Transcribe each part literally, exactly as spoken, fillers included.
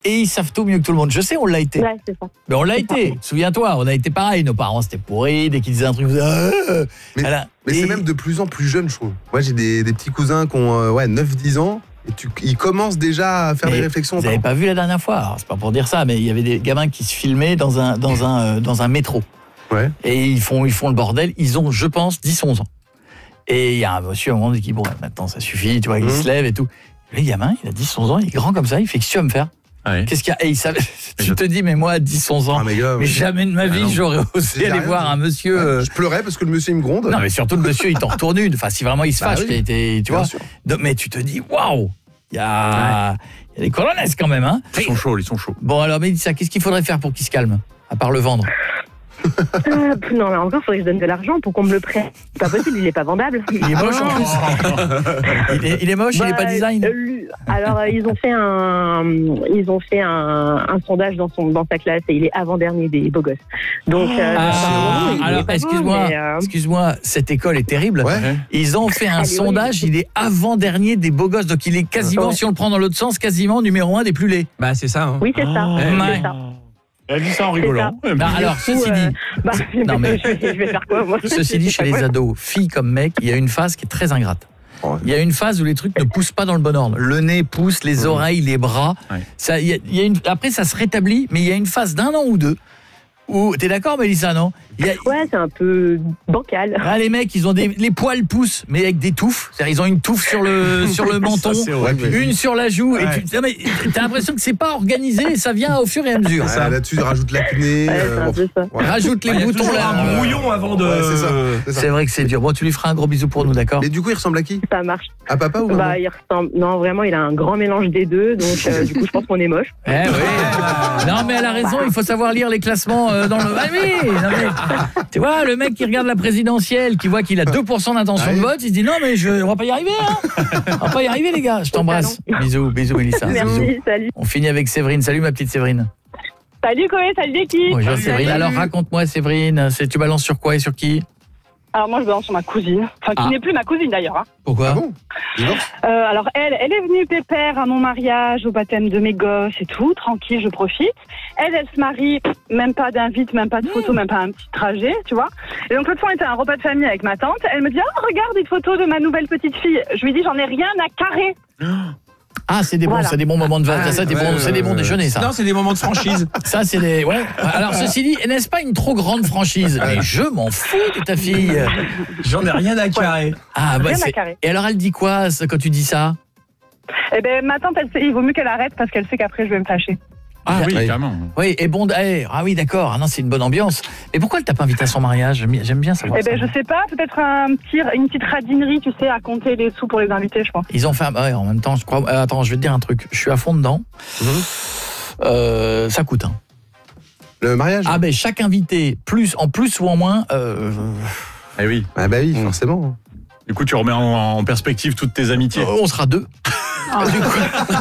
et ils savent tout mieux que tout le monde. Je sais, on l'a été. Ouais, c'est ça. Mais on l'a C'est été. ça. Souviens-toi, on a été pareil. Nos parents, c'était pourri. Dès qu'ils disaient un truc, ils disaient... Mais, voilà. mais Et- c'est même de plus en plus jeune, je trouve. Moi, j'ai des, des petits cousins qui ont euh, ouais, neuf dix ans. Et tu, ils commencent déjà à faire Mais des réflexions. Vous n'avez pas vu la dernière fois, alors, c'est pas pour dire ça, mais il y avait des gamins qui se filmaient dans un, dans un, euh, dans un métro. Ouais. Et ils font, ils font le bordel. Ils ont, je pense, dix onze ans. Et il y a un monsieur à un moment qui dit, bon, maintenant ça suffit, tu vois, il Mmh. se lève et tout. Le gamin, il a dix onze ans, il est grand comme ça, il fait, qu'est-ce que tu vas me faire? Ouais. Qu'est-ce qu'il y a? Et il savait, tu te dis, mais moi, à dix onze ans, Ah, mais gars, mais ouais. jamais de ma vie, non. j'aurais osé J'ai aller rien voir dit. un monsieur. Ouais, euh, Je pleurais parce que le monsieur il me gronde. Non, mais surtout le monsieur, il t'en retourne une. Enfin, si vraiment il se Bah fâche, oui. qu'il a été- tu Bien vois. sûr. Donc, mais tu te dis, waouh, il y a, il y a des colonnes quand même, hein. Ils sont chauds, ils sont chauds. Bon, alors, mais dis ça, qu'est-ce qu'il faudrait faire pour qu'il se calme? À part le vendre. Euh, non, là encore, il faudrait que je donne de l'argent pour qu'on me le prête. C'est pas possible, il est pas vendable. Il est moche en plus. il, est, il est moche, il est pas Bah, design. euh, lui- alors, euh, ils ont fait un, ils ont fait un, un sondage dans son, dans sa classe et il est avant-dernier des beaux gosses. Donc, euh, Ah, apparemment, il est alors, pas beau, excuse-moi, mais, euh, excuse-moi, cette école est terrible. Ouais. Ils ont fait un Allez, sondage, oui. il est avant-dernier des beaux gosses, donc il est quasiment, Ouais. si on le prend dans l'autre sens, quasiment numéro un des plus laids. Bah, c'est ça. Hein. Oui, c'est ça. Ouais. C'est ça. Elle a dit ça en rigolant. Non, alors, Du ceci coup, euh, dit, bah, Non, mais- je, vais, je vais faire quoi, moi? ceci dit, chez les ados, filles comme mecs, il y a une phase qui est très ingrate. Ouais. Il y a une phase où les trucs ne poussent pas dans le bon ordre. Le nez pousse, les oreilles, les bras. Ouais. Ça, il y a, il y a une, après, ça se rétablit, mais il y a une phase d'un an ou deux où, t'es d'accord, Mélissa, non? Il y a, Ouais, c'est un peu bancal. ah, les mecs, ils ont des, les poils poussent, mais avec des touffes. C'est-à-dire, ils ont une touffe sur le, sur le menton, Ça, c'est horrible. une sur la joue. Ouais. Et tu, non, mais t'as l'impression que c'est pas organisé, et ça vient au fur et à mesure. Ouais, Là-dessus, rajoute l'acné. Ouais, c'est euh, un bon, peu ça. voilà. Rajoute les Il y a boutons toujours là. un brouillon avant de. Ouais, c'est ça. C'est ça. C'est vrai que c'est dur. Bon, tu lui feras un gros bisou pour nous, d'accord? Mais du coup, il ressemble à qui? Ça marche. À papa ou maman? Bah, il ressemble. Non, vraiment, il a un grand mélange des deux. Donc, euh, du coup, je pense qu'on est moche. Eh oui. Non, mais elle a raison, il faut savoir lire les classements euh, dans le. Ah oui, non, mais, tu vois, le mec qui regarde la présidentielle, qui voit qu'il a deux pour cent d'intention de vote, il se dit non, mais je, on va pas y arriver, hein. On va pas y arriver, les gars. Je t'embrasse. Bisous, bisous, Mélissa. Bisous. Merci, salut. On finit avec Séverine. Salut, ma petite Séverine. Salut Chloé, salut l'équipe. Bonjour, Séverine. Alors, raconte-moi, Séverine, c'est, tu balances sur quoi et sur qui? Alors moi je balance sur ma cousine, enfin qui Ah. n'est plus ma cousine d'ailleurs. Hein. Pourquoi? Ah bon? Divorce? Euh, alors elle, elle est venue pépère à mon mariage, au baptême de mes gosses et tout, tranquille, je profite. Elle, elle se marie, pff, même pas d'invite, même pas de photo, même pas un petit trajet, tu vois. Et donc l'autre fois on était à un repas de famille avec ma tante, elle me dit « Ah, regarde une photo de ma nouvelle petite fille ». Je lui dis « J'en ai rien à carrer ». Ah, c'est des bons, Voilà. c'est des bons moments de vacances. Ah, ça, des ouais, bons, ouais, c'est des bons ouais. déjeuners, ça. Non, c'est des moments de franchise. Ça, c'est des. Ouais. Alors, ceci dit, n'est-ce pas une trop grande franchise? Mais je m'en fous de ta fille. J'en ai rien à carrer. Ah, bah, Rien à c'est. carrer. Et alors, elle dit quoi ça, quand tu dis ça? Eh ben ma tante, elle sait, il vaut mieux qu'elle arrête parce qu'elle sait qu'après je vais me fâcher. Ah oui, Oui. carrément. Oui, et bon. eh, ah oui, d'accord. Ah non, c'est une bonne ambiance. Mais pourquoi elle t'a pas invité à son mariage? J'aime j'aime bien savoir Eh ben ça. je sais pas, peut-être un petit, une petite radinerie, tu sais, à compter les sous pour les invités, je pense. Ils ont fait. un- Ouais, en même temps, je crois. euh, attends, je vais te dire un truc. Je suis à fond dedans. Mhm. Euh, ça coûte. Hein. Le mariage? Ah ben, chaque invité, plus en plus ou en moins. Euh, Eh oui. Ah bah oui, forcément. Du coup, tu remets en, en perspective toutes tes amitiés. on sera deux. Du coup-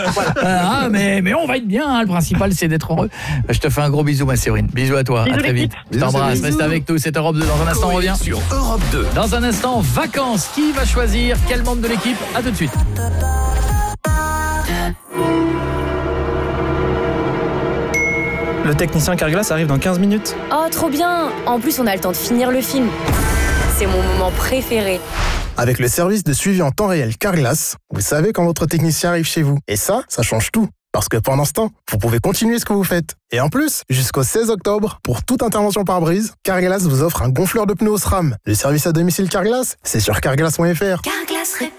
ah, mais, mais on va être bien, hein. Le principal c'est d'être heureux. Je te fais un gros bisou, ma Séverine. Bisous à toi, Bisous, à très l'équipe. vite. Je Bisous, t'embrasse, Séverine. reste avec nous, c'est Europe deux. Dans un instant, on revient. Sur Europe deux. Dans un instant, vacances. Qui va choisir quel membre de l'équipe? À tout de suite. Le technicien Carglass arrive dans quinze minutes. Oh, trop bien! En plus, on a le temps de finir le film. C'est mon moment préféré. Avec le service de suivi en temps réel Carglass, vous savez quand votre technicien arrive chez vous. Et ça, ça change tout. Parce que pendant ce temps, vous pouvez continuer ce que vous faites. Et en plus, jusqu'au seize octobre, pour toute intervention par brise, Carglass vous offre un gonfleur de pneus SRAM. Le service à domicile Carglass, c'est sur carglass point f r. Carglass